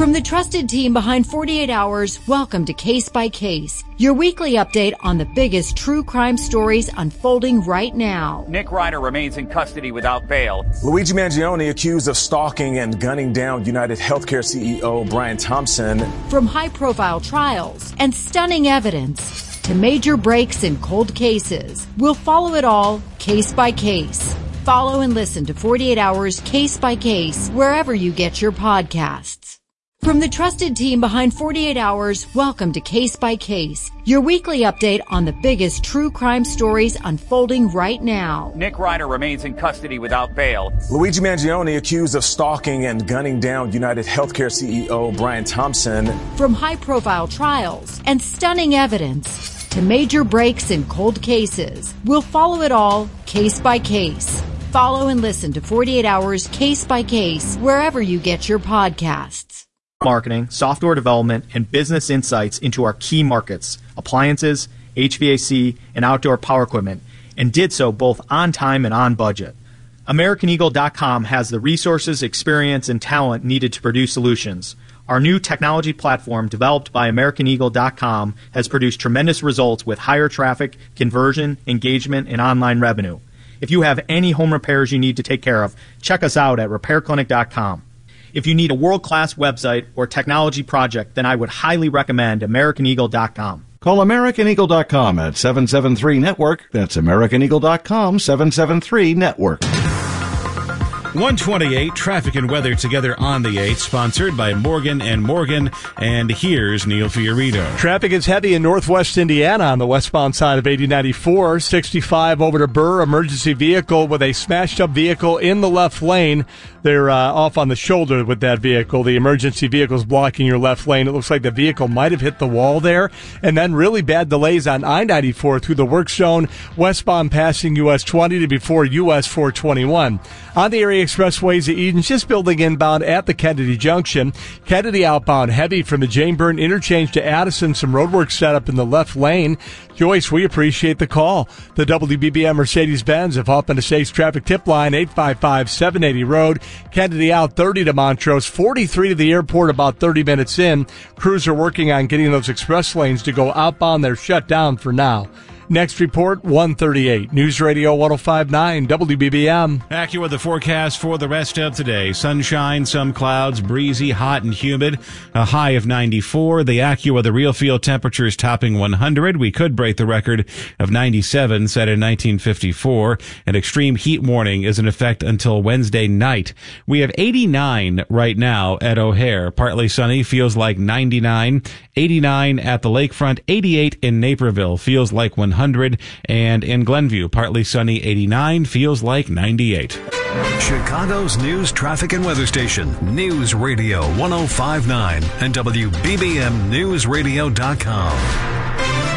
From the trusted team behind 48 Hours, welcome to Case by Case, your weekly update on the biggest true crime stories unfolding right now. Nick Ryder remains in custody without bail. Luigi Mangione accused of stalking and gunning down United Healthcare CEO Brian Thompson. From high-profile trials and stunning evidence to major breaks in cold cases, we'll follow it all case by case. Follow and listen to 48 Hours Case by Case wherever you get your podcasts. From the trusted team behind 48 Hours, welcome to Case by Case, your weekly update on the biggest true crime stories unfolding right now. Nick Ryder remains in custody without bail. Luigi Mangione accused of stalking and gunning down United Healthcare CEO Brian Thompson. From high-profile trials and stunning evidence to major breaks in cold cases, we'll follow it all case by case. Follow and listen to 48 Hours Case by Case wherever you get your podcasts. Marketing, software development, and business insights into our key markets, appliances, HVAC, and outdoor power equipment, and did so both on time and on budget. AmericanEagle.com has the resources, experience, and talent needed to produce solutions. Our new technology platform, developed by AmericanEagle.com, has produced tremendous results with higher traffic, conversion, engagement, and online revenue. If you have any home repairs you need to take care of, check us out at RepairClinic.com. If you need a world-class website or technology project, then I would highly recommend AmericanEagle.com. Call AmericanEagle.com at 773-NETWORK. That's AmericanEagle.com, 773-NETWORK. 128, traffic and weather together on the 8th, sponsored by Morgan & Morgan. And here's Neil Fiorito. Traffic is heavy in northwest Indiana on the westbound side of 8094. 65 over to Burr, emergency vehicle with a smashed up vehicle in the left lane. They're off on the shoulder with that vehicle. The emergency vehicle is blocking your left lane. It looks like the vehicle might have hit the wall there. And then really bad delays on I-94 through the work zone, westbound passing US 20 to before US 421. On the area expressways of Eden, just building inbound at the Kennedy Junction. Kennedy outbound heavy from the Jane Byrne interchange to Addison. Some roadwork set up in the left lane. Joyce, we appreciate the call. The WBBM Mercedes-Benz of Hoffman Estates traffic tip line, 855-780 Road. Kennedy out 30 to Montrose, 43 to the airport, about 30 minutes in. Crews are working on getting those express lanes to go outbound. They're shut down for now. Next report, 138. News Radio 105.9 WBBM. AccuWeather forecast for the rest of today. Sunshine, some clouds, breezy, hot and humid. A high of 94. The AccuWeather real field temperature is topping 100. We could break the record of 97 set in 1954. An extreme heat warning is in effect until Wednesday night. We have 89 right now at O'Hare. Partly sunny, feels like 99. 89 at the lakefront. 88 in Naperville, feels like 100. And in Glenview, partly sunny, 89, feels like 98. Chicago's news, traffic, and weather station, News Radio 105.9 and WBBMNewsRadio.com.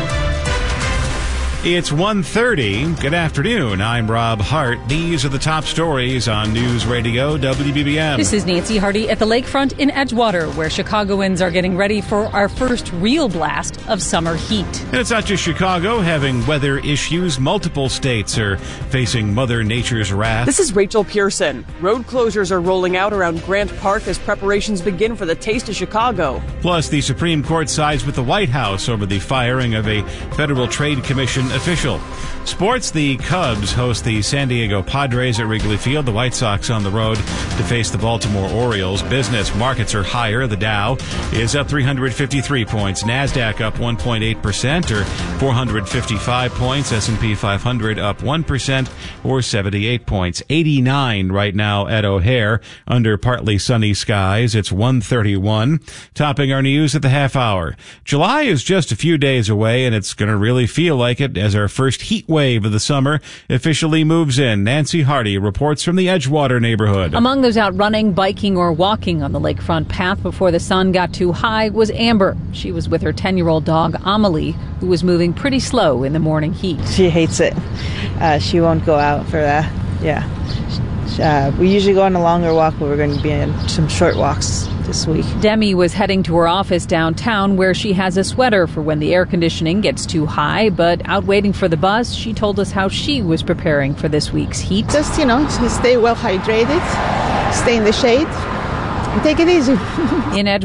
It's 1:30. Good afternoon. I'm Rob Hart. These are the top stories on News Radio WBBM. This is Nancy Hardy at the lakefront in Edgewater, where Chicagoans are getting ready for our first real blast of summer heat. And it's not just Chicago having weather issues. Multiple states are facing Mother Nature's wrath. This is Rachel Pearson. Road closures are rolling out around Grant Park as preparations begin for the Taste of Chicago. Plus, the Supreme Court sides with the White House over the firing of a Federal Trade Commission official. Sports, the Cubs host the San Diego Padres at Wrigley Field. The White Sox on the road to face the Baltimore Orioles. Business markets are higher. The Dow is up 353 points. NASDAQ up 1.8% or 455 points. S&P 500 up 1% or 78 points. 89 right now at O'Hare under partly sunny skies. It's 131. Topping our news at the half hour. July is just a few days away, and it's going to really feel like it as our first heat wave of the summer officially moves in. Nancy Hardy reports from the Edgewater neighborhood. Among those out running, biking, or walking on the lakefront path before the sun got too high was Amber. She was with her 10-year-old dog, Amelie, who was moving pretty slow in the morning heat. She hates it. She won't go out for that. Yeah. We usually go on a longer walk, but we're going to be in some short walks this week. Demi was heading to her office downtown where she has a sweater for when the air conditioning gets too high, but out waiting for the bus, she told us how she was preparing for this week's heat. Just, stay well hydrated, stay in the shade, and take it easy. In